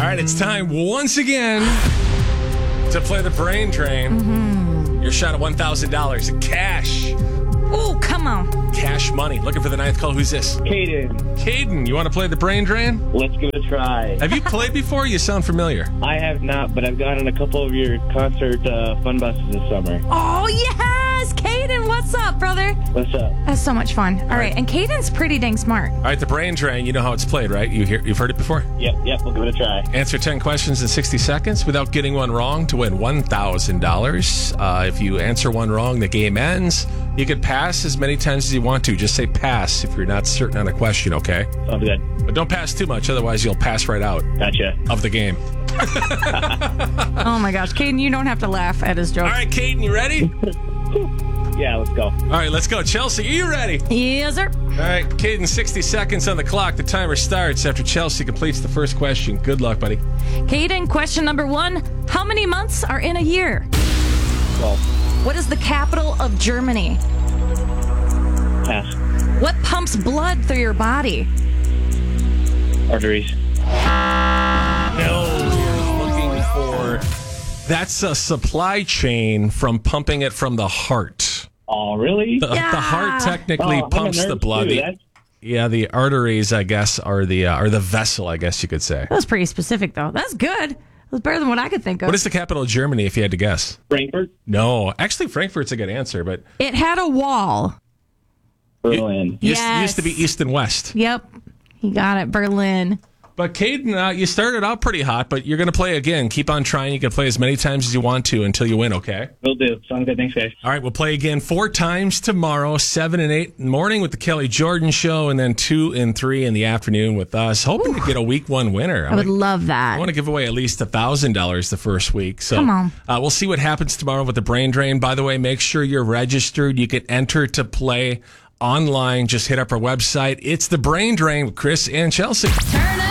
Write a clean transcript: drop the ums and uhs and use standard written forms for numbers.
right, it's time once again to play the brain drain. Mm-hmm. Your shot at $1,000 in cash. Oh, come on. Cash money. Looking for the ninth call. Who's this? Caden, you want to play the brain drain? Let's give it a try. Have you played before? You sound familiar. I have not, but I've gone on a couple of your concert fun buses this summer. Oh, yes. Caden, what's up, brother? What's up? That's so much fun. All right. And Caden's pretty dang smart. All right, the brain drain. You know how it's played, right? You've heard it before? Yep, we'll give it a try. Answer 10 questions in 60 seconds without getting one wrong to win $1,000. If you answer one wrong, the game ends. You can pass as many times as you want to. Just say pass if you're not certain on a question, okay? Sounds good. But don't pass too much, otherwise you'll pass right out Gotcha. of the game. Oh, my gosh. Caden, you don't have to laugh at his joke. All right, Caden, you ready? Yeah, let's go. All right, let's go. Chelsea, are you ready? Yes, sir. All right, Caden, 60 seconds on the clock. The timer starts after Chelsea completes the first question. Good luck, buddy. Caden, question number 1. How many months are in a year? 12. What is the capital of Germany? Pass. What pumps blood through your body? Arteries. No, you're looking for... That's a supply chain from pumping it from the heart. Oh, really? The heart technically pumps the blood. The arteries, I guess, are the vessel, I guess you could say. That was pretty specific, though. That's good. That was better than what I could think of. What is the capital of Germany, if you had to guess? Frankfurt? No. Actually, Frankfurt's a good answer, but... It had a wall. Berlin. Used to be east and west. Yep. You got it. Berlin. But Caden, you started out pretty hot, but you're going to play again. Keep on trying. You can play as many times as you want to until you win, okay? Will do. Sounds good. Thanks, guys. All right, we'll play again 4 times tomorrow, 7 and 8 in the morning with the Kelly Jordan Show, and then 2 and 3 in the afternoon with us. Hoping to get a week 1 winner. I would love that. I want to give away at least $1,000 the first week. So come on. We'll see what happens tomorrow with the brain drain. By the way, make sure you're registered. You can enter to play online. Just hit up our website. It's the brain drain with Chris and Chelsea. Turn